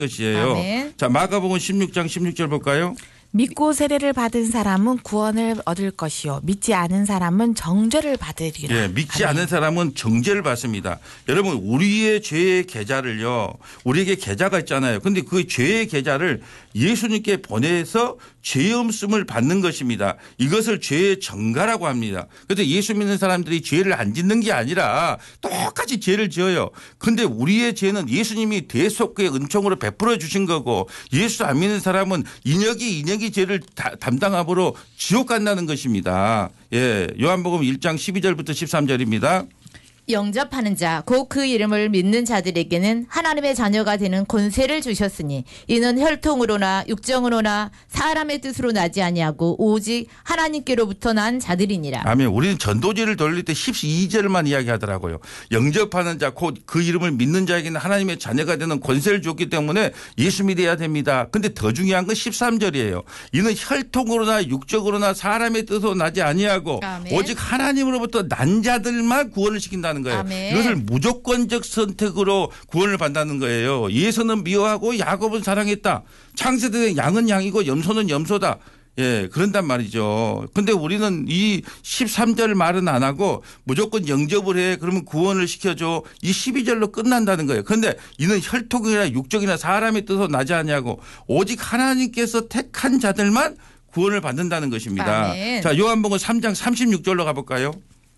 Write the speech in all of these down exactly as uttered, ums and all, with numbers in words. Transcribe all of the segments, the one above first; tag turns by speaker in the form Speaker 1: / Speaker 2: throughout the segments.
Speaker 1: 것이에요.
Speaker 2: 아멘.
Speaker 1: 자, 마가복음 십육 장 십육 절 볼까요?
Speaker 3: 믿고 세례를 받은 사람은 구원을 얻을 것이요 믿지 않은 사람은 정죄를 받으리라.
Speaker 1: 예, 믿지
Speaker 3: 아멘.
Speaker 1: 않은 사람은 정죄를 받습니다. 여러분 우리의 죄의 계좌를요. 우리에게 계좌가 있잖아요. 그런데 그 죄의 계좌를 예수님께 보내서 죄 없음을 받는 것입니다. 이것을 죄의 정가라고 합니다. 그래서 예수 믿는 사람들이 죄를 안 짓는 게 아니라 똑같이 죄를 지어요. 그런데 우리의 죄는 예수님이 대속의 은총으로 베풀어 주신 거고 예수 안 믿는 사람은 인역이 인역이 죄를 다, 담당함으로 지옥 간다는 것입니다. 예, 요한복음 일 장 십이 절부터 십삼 절입니다.
Speaker 2: 영접하는 자, 곧 그 이름을 믿는 자들에게는 하나님의 자녀가 되는 권세를 주셨으니 이는 혈통으로나 육정으로나 사람의 뜻으로 나지 아니하고 오직 하나님께로부터 난 자들이니라.
Speaker 1: 아멘. 우리는 전도지를 돌릴 때 십이 절만 이야기하더라고요. 영접하는 자, 곧 그 이름을 믿는 자에게는 하나님의 자녀가 되는 권세를 줬기 때문에 예수 믿어야 됩니다. 그런데 더 중요한 건 십삼 절이에요. 이는 혈통으로나 육적으로나 사람의 뜻으로 나지 아니하고
Speaker 2: 아멘.
Speaker 1: 오직 하나님으로부터 난 자들만 구원을 시킨다는 거예요.
Speaker 2: 아멘.
Speaker 1: 이것을 무조건적 선택으로 구원을 받는다는 거예요. 예수는 미워하고 야곱은 사랑했다. 창세된 양은 양이고 염소는 염소다. 예, 그런단 말이죠. 근데 우리는 이 십삼 절 말은 안 하고 무조건 영접을 해. 그러면 구원을 시켜줘. 이 십이 절로 끝난다는 거예요. 그런데 이는 혈통이나 육적이나 사람의 뜻으로 나지 않냐고 오직 하나님께서 택한 자들만 구원을 받는다는 것입니다.
Speaker 2: 아멘.
Speaker 1: 자, 요한복음 삼 장 삼십육 절로 가볼까요?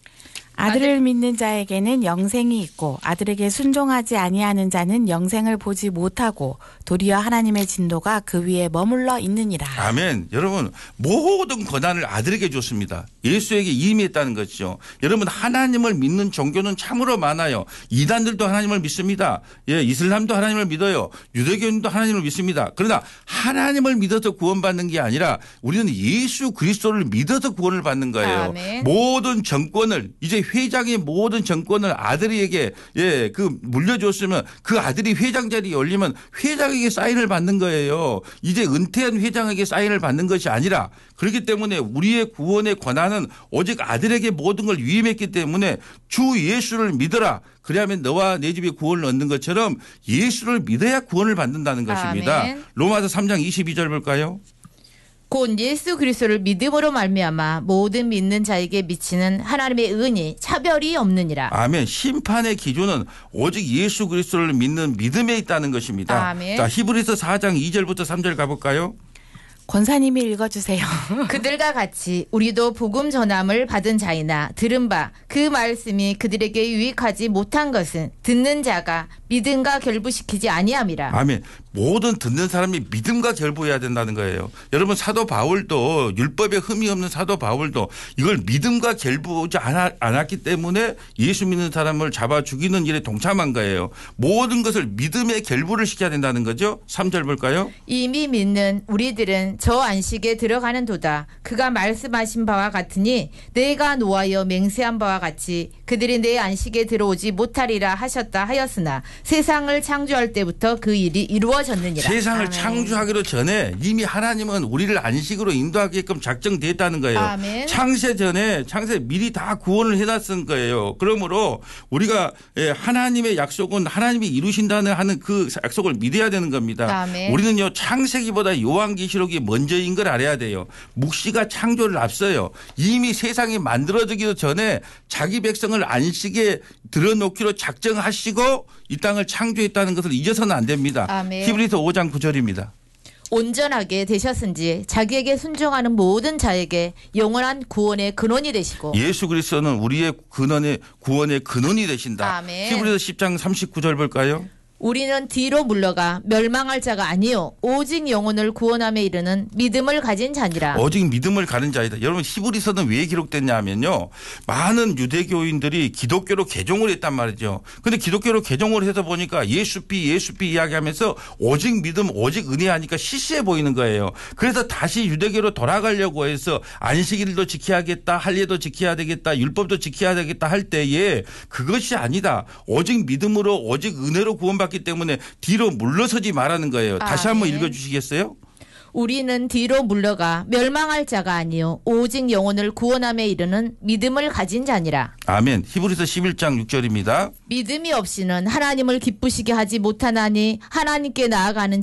Speaker 3: 아들을
Speaker 2: 아들.
Speaker 3: 믿는 자에게는 영생이 있고 아들에게 순종하지 아니하는 자는 영생을 보지 못하고 도리어 하나님의 진도가 그 위에 머물러 있느니라.
Speaker 1: 아멘. 여러분 모든 권한을 아들에게 줬습니다. 예수에게 임했다는 것이죠. 여러분 하나님을 믿는 종교는 참으로 많아요. 이단들도 하나님을 믿습니다. 예, 이슬람도 하나님을 믿어요. 유대교인도 하나님을 믿습니다. 그러나 하나님을 믿어서 구원받는 게 아니라 우리는 예수 그리스도를 믿어서 구원을 받는 거예요.
Speaker 2: 아멘.
Speaker 1: 모든 정권을 이제 회장의 모든 정권을 아들에게 예, 그 물려줬으면 그 아들이 회장 자리에 올리면 회장에게 사인을 받는 거예요. 이제 은퇴한 회장에게 사인을 받는 것이 아니라 그렇기 때문에 우리의 구원의 권한은 오직 아들에게 모든 걸 위임했기 때문에 주 예수를 믿어라. 그래야만 너와 내 집에 구원을 얻는 것처럼 예수를 믿어야 구원을 받는다는 것입니다.
Speaker 2: 아멘.
Speaker 1: 로마서 삼 장 이십이 절 볼까요?
Speaker 2: 곧 예수 그리스도를 믿음으로 말미암아 모든 믿는 자에게 미치는 하나님의 은이 차별이 없느니라.
Speaker 1: 아멘. 심판의 기준은 오직 예수 그리스도를 믿는 믿음에 있다는 것입니다.
Speaker 2: 아멘.
Speaker 1: 자, 히브리서 사 장 이 절부터 삼 절 가볼까요?
Speaker 3: 권사님이 읽어주세요.
Speaker 2: 그들과 같이 우리도 복음 전함을 받은 자이나 들은 바 그 말씀이 그들에게 유익하지 못한 것은 듣는 자가 믿음과 결부시키지 아니함이라.
Speaker 1: 아멘. 모든 듣는 사람이 믿음과 결부해야 된다는 거예요. 여러분 사도 바울도 율법에 흠이 없는 사도 바울도 이걸 믿음과 결부하지 않았기 때문에 예수 믿는 사람을 잡아 죽이는 일에 동참한 거예요. 모든 것을 믿음에 결부를 시켜야 된다는 거죠. 삼 절 볼까요?
Speaker 2: 이미 믿는 우리들은 저 안식에 들어가는 도다. 그가 말씀하신 바와 같으니 내가 노하여 맹세한 바와 같이 그들이 내 안식에 들어오지 못하리라 하셨다 하였으나 세상을 창조할 때부터 그 일이 이루어졌느니라.
Speaker 1: 세상을
Speaker 2: 아멘.
Speaker 1: 창조하기로 전에 이미 하나님은 우리를 안식으로 인도하게끔 작정됐다는 거예요.
Speaker 2: 아멘.
Speaker 1: 창세 전에 창세 미리 다 구원을 해놨은 거예요. 그러므로 우리가 하나님의 약속은 하나님이 이루신다는 하는 그 약속을 믿어야 되는 겁니다.
Speaker 2: 아멘.
Speaker 1: 우리는요 창세기보다 요한계시록이 먼저인 걸 알아야 돼요. 묵시가 창조를 앞서요. 이미 세상이 만들어지기도 전에 자기 백성을 안식에 들어놓기로 작정하시고 이 땅을 창조했다는 것을 잊어서는 안 됩니다.
Speaker 2: 아멘.
Speaker 1: 히브리서 오 장 구 절입니다.
Speaker 2: 온전하게 되셨은지 자기에게 순종하는 모든 자에게 영원한 구원의 근원이 되시고
Speaker 1: 예수 그리스도는 우리의 근원의 구원의 근원이 되신다.
Speaker 2: 아멘.
Speaker 1: 히브리서 십 장 삼십구 절 볼까요?
Speaker 2: 우리는 뒤로 물러가 멸망할 자가 아니요 오직 영혼을 구원함에 이르는 믿음을 가진 자니라.
Speaker 1: 오직 믿음을 가는 자이다. 여러분 히브리서는 왜 기록됐냐 하면요. 많은 유대교인들이 기독교로 개종을 했단 말이죠. 그런데 기독교로 개종을 해서 보니까 예수피 예수피 이야기하면서 오직 믿음 오직 은혜 하니까 시시해 보이는 거예요. 그래서 다시 유대교로 돌아가려고 해서 안식일도 지켜야겠다. 할례도 지켜야 되겠다. 율법도 지켜야 되겠다 할 때에 그것이 아니다. 오직 믿음으로 오직 은혜로 구원받기 때문에 뒤로 물러서지 말라는 거예요. 다시 한번
Speaker 2: 아멘.
Speaker 1: 읽어주시겠어요?
Speaker 2: 우리는 뒤로 물러가 멸망할 자가 아니요 오직 영혼을 구원함에 이르는 믿음을 가진 자니라.
Speaker 1: 아멘. 히브리서 십일 장 육 절입니다.
Speaker 2: 믿음이 없이는 하나님을 기쁘시게 하지 못하나니 하나님께 나아가는